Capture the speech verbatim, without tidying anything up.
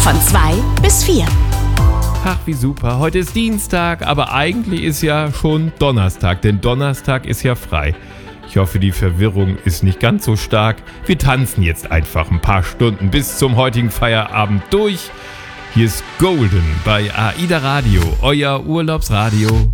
Von zwei bis vier. Ach, wie super. Heute ist Dienstag, aber eigentlich ist ja schon Donnerstag, denn Donnerstag ist ja frei. Ich hoffe, die Verwirrung ist nicht ganz so stark. Wir tanzen jetzt einfach ein paar Stunden bis zum heutigen Feierabend durch. Hier ist Golden bei AIDA Radio, euer Urlaubsradio.